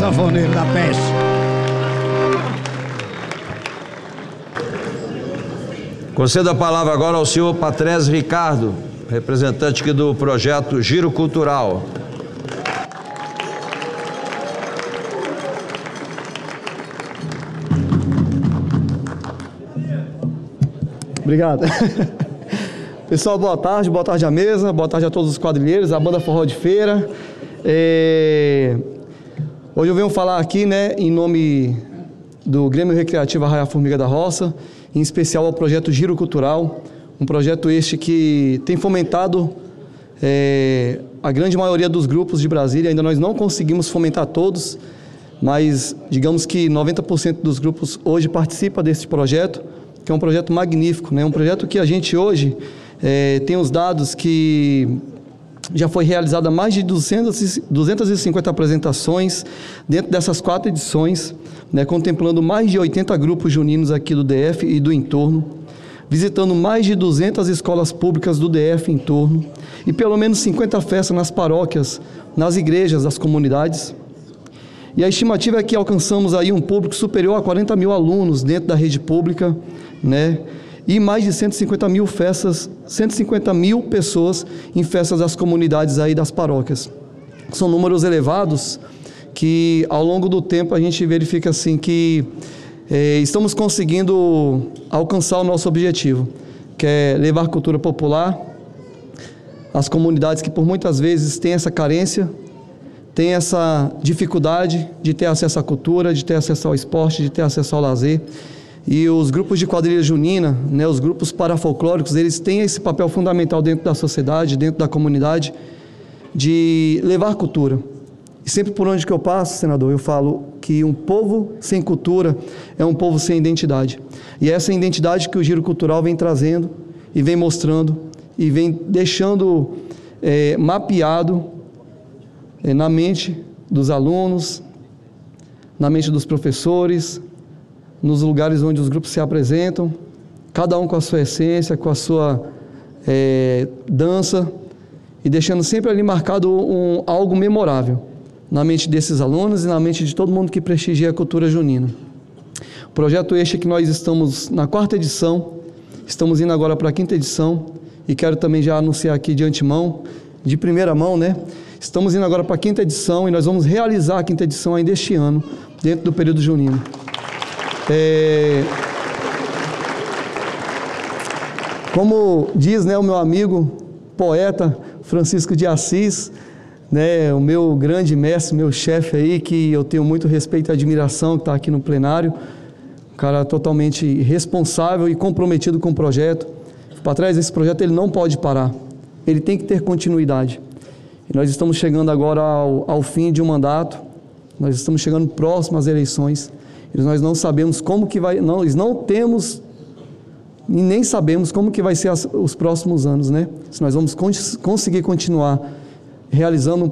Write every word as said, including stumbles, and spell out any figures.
sanfoneiro da peste. Concedo a palavra agora ao senhor Patrese Ricardo, representante aqui do projeto Giro Cultural. Obrigado. Pessoal, boa tarde, boa tarde à mesa, boa tarde a todos os quadrilheiros, a banda Forró de Feira. É... Hoje eu venho falar aqui, né, em nome do Grêmio Recreativo Arraiá Formiga da Roça, em especial ao projeto Giro Cultural, um projeto este que tem fomentado é, a grande maioria dos grupos de Brasília. Ainda nós não conseguimos fomentar todos, mas digamos que noventa por cento dos grupos hoje participam desse projeto, que é um projeto magnífico, né? Um projeto que a gente hoje é, tem os dados que já foi realizada mais de duzentas e cinquenta apresentações dentro dessas quatro edições, né, contemplando mais de oitenta grupos juninos aqui do D F e do entorno, visitando mais de duzentas escolas públicas do D F e entorno, e pelo menos cinquenta festas nas paróquias, nas igrejas das comunidades. E a estimativa é que alcançamos aí um público superior a quarenta mil alunos dentro da rede pública, né? E mais de cento e cinquenta mil festas, cento e cinquenta mil pessoas em festas das comunidades aí das paróquias. São números elevados que ao longo do tempo a gente verifica assim que eh, estamos conseguindo alcançar o nosso objetivo, que é levar cultura popular às comunidades que por muitas vezes têm essa carência, tem essa dificuldade de ter acesso à cultura, de ter acesso ao esporte, de ter acesso ao lazer. E os grupos de quadrilha junina, né, os grupos parafolclóricos, eles têm esse papel fundamental dentro da sociedade, dentro da comunidade, de levar cultura. E sempre por onde que eu passo, senador, eu falo que um povo sem cultura é um povo sem identidade. E é essa identidade que o Giro Cultural vem trazendo e vem mostrando e vem deixando é, mapeado é, na mente dos alunos, na mente dos professores, nos lugares onde os grupos se apresentam, cada um com a sua essência, com a sua é, dança, e deixando sempre ali marcado um, algo memorável na mente desses alunos e na mente de todo mundo que prestigia a cultura junina. O projeto este que nós estamos na quarta edição, estamos indo agora para a quinta edição, e quero também já anunciar aqui de antemão, de primeira mão, né? Estamos indo agora para a quinta edição e nós vamos realizar a quinta edição ainda este ano, dentro do período junino. É... Como diz, né, o meu amigo poeta Francisco de Assis, né, o meu grande mestre, meu chefe aí, que eu tenho muito respeito e admiração, que está aqui no plenário, um cara totalmente responsável e comprometido com o projeto. Para trás desse projeto ele não pode parar, ele tem que ter continuidade. E nós estamos chegando agora ao, ao fim de um mandato, nós estamos chegando próximo às eleições, e nós não sabemos como que vai, não, nós não temos e nem sabemos como que vai ser as, os próximos anos, né? Se nós vamos con conseguir continuar realizando